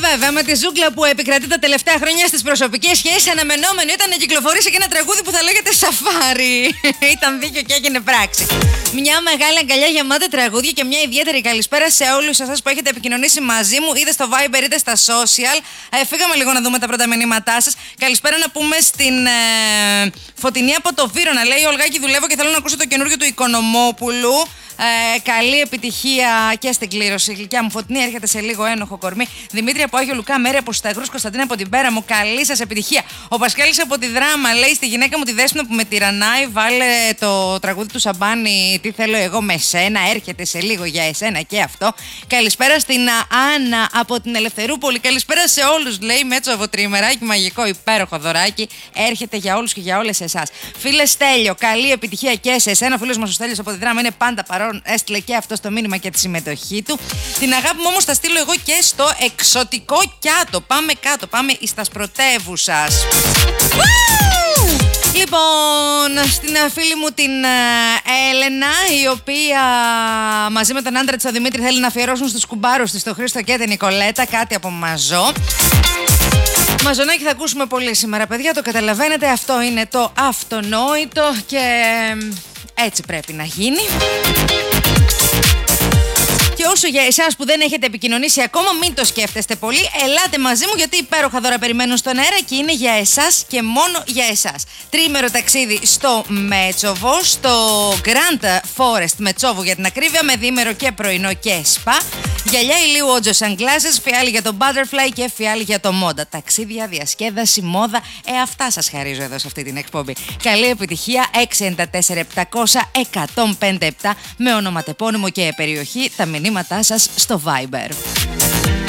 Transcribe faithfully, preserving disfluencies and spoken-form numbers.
βέβαια, με τη ζούγκλα που επικρατεί τα τελευταία χρόνια στις προσωπικές σχέσεις, αναμενόμενο ήταν να κυκλοφορήσει και ένα τραγούδι που θα λέγεται Σαφάρι. Ήταν δίκιο και έγινε πράξη. Μια μεγάλη αγκαλιά γεμάτη τραγούδια και μια ιδιαίτερη καλησπέρα σε όλους εσάς που έχετε επικοινωνήσει μαζί μου, είτε στο Viber είτε στα social. Ε, φύγαμε λίγο να δούμε τα πρώτα μηνύματά σας. Καλησπέρα να πούμε στην ε, Φωτεινή από το Βύρωνα. Λέει: Ολγάκη, δουλεύω και θέλω να ακούσω το καινούργιο του Οικονομόπουλου. Ε, καλή επιτυχία και στην κλήρωση. Γλυκιά μου Φωτεινή, έρχεται σε λίγο ένοχο κορμί. Δημήτρη από Άγιο Λουκά, Μέρη από Σταυρούς, Κωνσταντίνα από την Πέρα μου. Καλή σας επιτυχία. Ο Πασχάλης από τη Δράμα λέει: στη γυναίκα μου τη Δέσποινα που με τυραννάει, βάλε το τραγούδι του Σαμπάνη. Τι θέλω εγώ με σένα. Έρχεται σε λίγο για εσένα και αυτό. Καλησπέρα στην Άννα από την Ελευθερούπολη. Καλησπέρα σε όλους, λέει Μέτσο από Τριμεράκι. Μαγικό, υπέροχο δωράκι. Έρχεται για όλους και για όλες εσάς. Φίλε Στέλιο, καλή επιτυχία και σε εσένα. Ο φίλος μας ο Στέλιος από τη Δράμα είναι πάντα παρόν. Έστειλε και αυτό το μήνυμα και τη συμμετοχή του. Την αγάπη μου όμως θα στείλω εγώ και στο εξωτικό κιάτο. Πάμε κάτω, πάμε εις τας πρωτεύουσας. Λοιπόν, στην φίλη μου την Έλενα, η οποία μαζί με τον άντρα της ο Δημήτρη θέλει να αφιερώσουν στους κουμπάρους της, τον Χρήστο και την Νικολέτα, κάτι από μαζό. Μαζονάκι θα ακούσουμε πολύ σήμερα, παιδιά, το καταλαβαίνετε, αυτό είναι το αυτονόητο και έτσι πρέπει να γίνει. Και όσο για εσάς που δεν έχετε επικοινωνήσει ακόμα, μην το σκέφτεστε πολύ. Ελάτε μαζί μου, γιατί υπέροχα δώρα περιμένουν στον αέρα και είναι για εσάς και μόνο για εσάς. Τριήμερο ταξίδι στο Μέτσοβο, στο Grand Forest Μετσόβου για την ακρίβεια, με διήμερο και πρωινό και σπα. Γυαλιά ηλίου, ότζο, sunglasses, φιάλι για το butterfly και φιάλι για το μόντα. Ταξίδια, διασκέδαση, μόδα. Ε, αυτά σας χαρίζω εδώ σε αυτή την εκπομπή. Καλή επιτυχία. έξι εννιά τέσσερα επτακόσια εκατόν πενήντα επτά με ονοματεπώνυμο και περιοχή. Τα μηνύματά σας στο Viber.